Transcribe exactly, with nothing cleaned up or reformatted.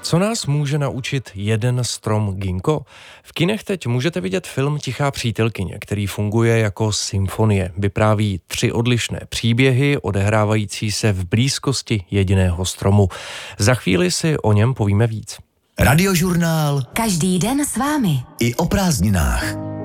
Co nás může naučit jeden strom ginkgo? V kinech teď můžete vidět film Tichá přítelkyně, který funguje jako symfonie. Vypráví tři odlišné příběhy, odehrávající se v blízkosti jediného stromu. Za chvíli si o něm povíme víc. Radiožurnál. Každý den s vámi. I o prázdninách.